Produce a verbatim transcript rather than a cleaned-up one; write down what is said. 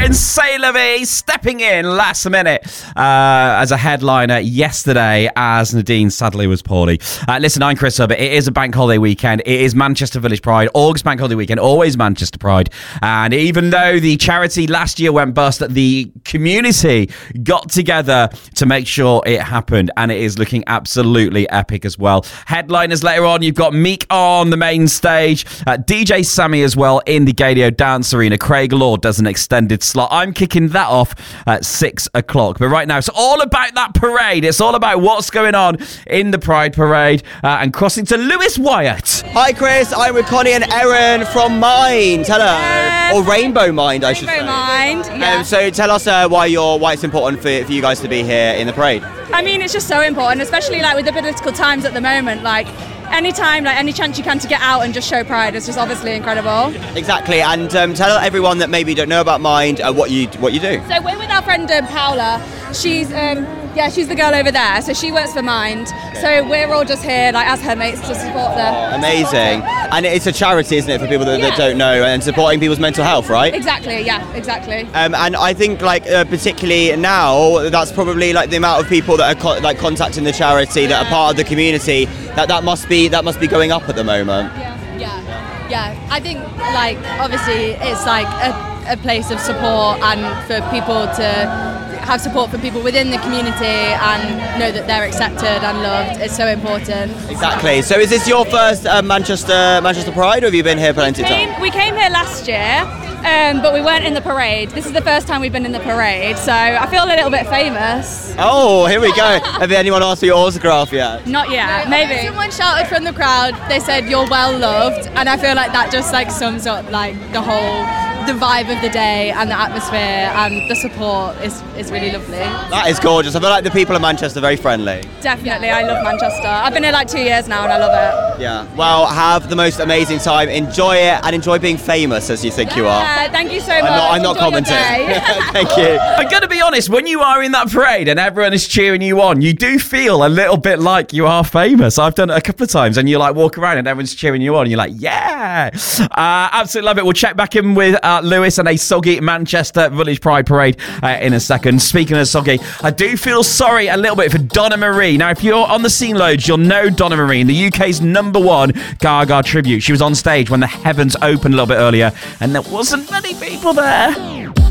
and C'est La Vie stepping in last minute uh, as a headliner yesterday as Nadine sadly was poorly. Uh, listen, I'm Chris Hubbard. It is a bank holiday weekend. It is Manchester Village Pride, August bank holiday weekend, always Manchester Pride. And even though the charity last year went bust, the community got together to make sure it happened, and it is looking absolutely epic as well. Headliners later on, you've got Meek on the main stage, uh, D J Sammy as well in the Gaydio Dance Arena. Craig Lord does an extended slot. I'm kicking that off at six o'clock. But right now, it's all about that parade. It's all about what's going on in the Pride Parade. Uh, and crossing to Lewis Wyatt. Hi, Chris. I'm with Connie and Erin from Mind. Hello. Uh, or Rainbow Mind, I should Rainbow say. Mind, yeah. Um, so tell us uh, why you're why it's important for, for you guys to be here in the parade. I mean, it's just so important, especially like with the political times at the moment. Like, anytime, like any chance you can to get out and just show pride is just obviously incredible. Exactly, and um, tell everyone that maybe don't know about Mind uh, what you what you do. So we're with our friend um, Paola. She's um, yeah, she's the girl over there. So she works for Mind. So we're all just here, like as her mates, to support them. Oh, amazing, and it's a charity, isn't it, for people that, Yeah. that don't know, and supporting people's mental health, right? Exactly. Yeah. Exactly. Um, and I think, like, uh, particularly now, that's probably like the amount of people that are co- like contacting the charity that are part of the community. That that must be that must be going up at the moment. Yeah. Yeah. Yeah. I think like obviously it's like a, a place of support and for people to have support for people within the community and know that they're accepted and loved. It's so important. Exactly. So, is this your first uh, Manchester Manchester Pride, or have you been here plenty of Came, times? we came here last year, um, but we weren't in the parade. This is the first time we've been in the parade, so I feel a little bit famous. Oh, here we go. Have anyone asked for your autograph yet? Not yet, maybe. Someone shouted from the crowd. They said you're well loved, and I feel like that just like sums up like the whole, the vibe of the day and the atmosphere and the support is is really lovely. That is gorgeous. I feel like the people of Manchester are very friendly. Definitely, I love Manchester. I've been here like two years now, and I love it. Yeah. Well, have the most amazing time. Enjoy it, and enjoy being famous as you think you are. Uh, thank you so I'm much. not. I'm not Enjoy your commenting. day. Thank you. I'm going to be honest, when you are in that parade and everyone is cheering you on, you do feel a little bit like you are famous. I've done it a couple of times, and you like walk around and everyone's cheering you on, and you're like, yeah. Uh, absolutely love it. We'll check back in with uh, Lewis and a soggy Manchester Village Pride Parade uh, in a second. Speaking of soggy, I do feel sorry a little bit for Donna Marie. Now, if you're on the scene loads, you'll know Donna Marie, the U K's number one Gaga tribute. She was on stage when the heavens opened a little bit earlier, and there wasn't many people there.